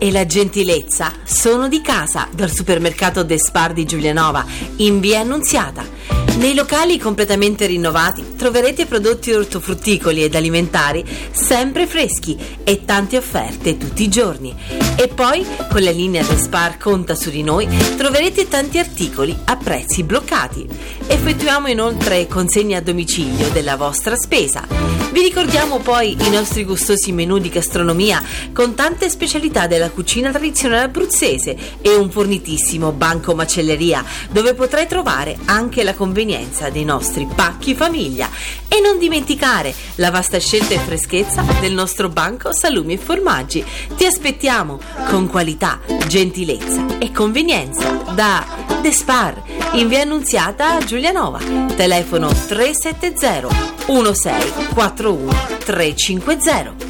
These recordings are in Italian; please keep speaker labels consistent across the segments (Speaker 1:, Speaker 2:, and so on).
Speaker 1: e la gentilezza sono di casa dal supermercato De Spar di Giulianova in via Annunziata. Nei locali completamente rinnovati troverete prodotti ortofrutticoli ed alimentari sempre freschi e tante offerte tutti i giorni. E poi con la linea De Spar Conta su di noi troverete tanti articoli a prezzi bloccati. Effettuiamo inoltre consegne a domicilio della vostra spesa. Vi ricordiamo poi i nostri gustosi menù di gastronomia con tante specialità della cucina tradizionale abruzzese e un fornitissimo banco macelleria dove potrai trovare anche la convenienza dei nostri pacchi famiglia. E non dimenticare la vasta scelta e freschezza del nostro banco salumi e formaggi. Ti aspettiamo con qualità, gentilezza e convenienza da De Spar in via Annunziata a Giulianova. Telefono 370 1641 350.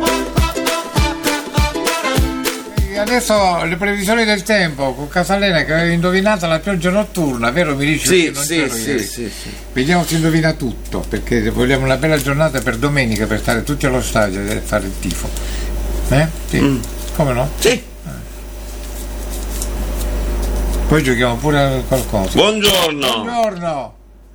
Speaker 2: Adesso le previsioni del tempo con Casalena, che aveva indovinato la pioggia notturna, vero? Mi dice
Speaker 3: Sì.
Speaker 2: Vediamo se indovina tutto, perché vogliamo una bella giornata per domenica, per stare tutti allo stadio e fare il tifo. Sì. Come no?
Speaker 3: Sì.
Speaker 2: Poi giochiamo pure a qualcosa.
Speaker 3: Buongiorno.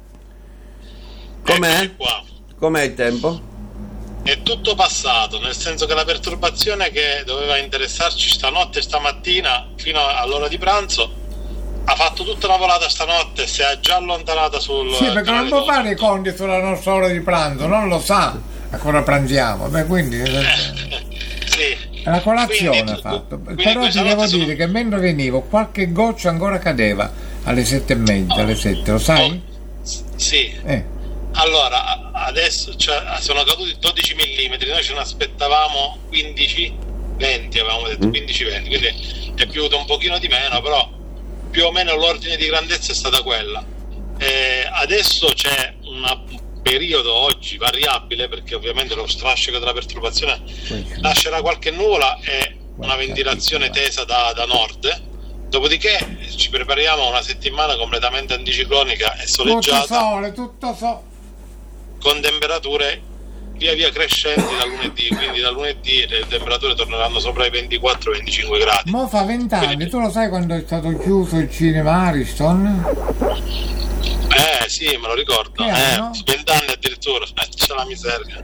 Speaker 3: Com'è il tempo?
Speaker 4: È tutto passato, nel senso che la perturbazione che doveva interessarci stanotte e stamattina fino all'ora di pranzo ha fatto tutta la volata stanotte, si è già allontanata sul...
Speaker 2: Sì, perché non può fare i conti sulla nostra ora di pranzo, non lo sa ancora pranziamo. Quindi
Speaker 4: sì.
Speaker 2: La colazione ha fatto. Però ti devo dire che mentre venivo qualche goccia ancora cadeva alle 7:30, alle 7, lo sai?
Speaker 4: Sì. Allora, adesso sono caduti 12 mm, noi ce ne aspettavamo 15-20, avevamo detto 15-20, quindi è piovuto un pochino di meno, però più o meno l'ordine di grandezza è stata quella. Adesso c'è un periodo oggi variabile, perché ovviamente lo strascico della perturbazione lascerà qualche nuvola e una ventilazione tesa da nord. Dopodiché ci prepariamo a una settimana completamente anticiclonica e soleggiata.
Speaker 2: Tutto sole.
Speaker 4: Con temperature via via crescenti da lunedì, quindi da lunedì le temperature torneranno sopra i 24-25 gradi.
Speaker 2: Mo fa 20 anni, quindi... tu lo sai quando è stato chiuso il cinema Ariston?
Speaker 4: Sì, me lo ricordo. 20 anni addirittura, c'è la miseria.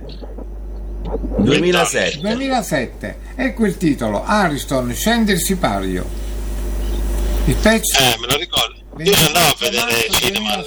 Speaker 2: 2007. Ecco il titolo, Ariston, scende il sipario. Il pezzo?
Speaker 4: Me lo ricordo. Io ci andavo a vedere cinema.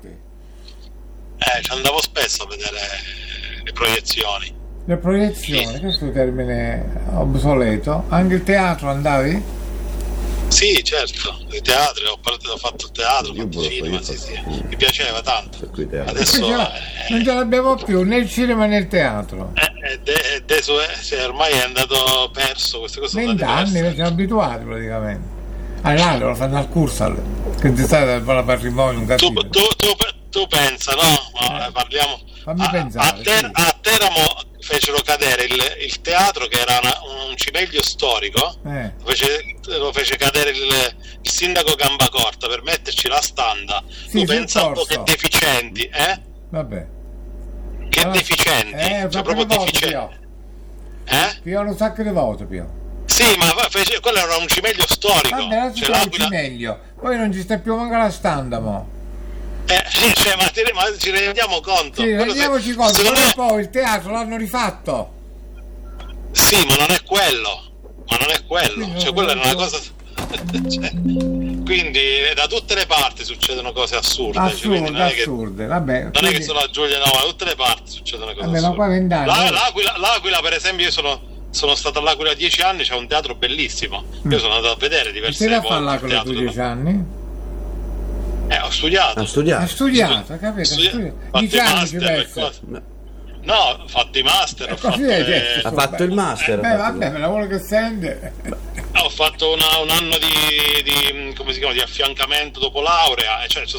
Speaker 4: Ci andavo spesso a vedere le proiezioni.
Speaker 2: Le proiezioni, sì. Questo è un termine obsoleto. Anche il teatro andavi?
Speaker 4: Sì, certo, il teatro, ho fatto il teatro, ho fatto il cinema, sì. Mi piaceva tanto. Adesso
Speaker 2: non ce l'abbiamo più né il cinema né il teatro.
Speaker 4: Ormai è andato perso, queste cose.
Speaker 2: 20 anni ci siamo abituati praticamente. Là lo fanno al Cursal, che ti stai dal patrimonio un cattivo.
Speaker 4: Tu pensa, no? Ma parliamo.
Speaker 2: Fammi pensare.
Speaker 4: A Teramo fecero cadere il teatro, che era un cimelio storico. Lo fece cadere il sindaco Gambacorta per metterci la standa.
Speaker 2: Sì,
Speaker 4: tu pensa un po' che deficienti,
Speaker 2: Vabbè.
Speaker 4: Che allora, deficienti. Cioè, proprio deficienti.
Speaker 2: Pio un sacco di voto, Pio.
Speaker 4: Sì, ma quello era un cimelio storico.
Speaker 2: Vabbè, cimelio. Poi non ci sta più manca la standa, mo.
Speaker 4: Ma ci rendiamo conto?
Speaker 2: Sì, rendiamoci conto, però poi il teatro l'hanno rifatto.
Speaker 4: Sì, ma non è quello. Cioè, quella è una cosa. Quindi da tutte le parti succedono cose assurde.
Speaker 2: Assurde. Vabbè,
Speaker 4: non è che solo a Giulianova, da tutte le parti succedono cose assurde.
Speaker 2: Ma qua 20 anni.
Speaker 4: L'Aquila, per esempio, io sono stato all'Aquila 10 anni, c'è un teatro bellissimo. Io sono andato a vedere diverse volte.
Speaker 2: Che fa all'Aquila 10 anni?
Speaker 4: Ho studiato.
Speaker 2: Ha studiato, capito? 10 anni ci pensa.
Speaker 4: No, ho fatto i master.
Speaker 3: Ha fatto il master.
Speaker 2: Vabbè, me la vuole che sente.
Speaker 4: Ho fatto un anno di come si chiama, di affiancamento dopo laurea, cioè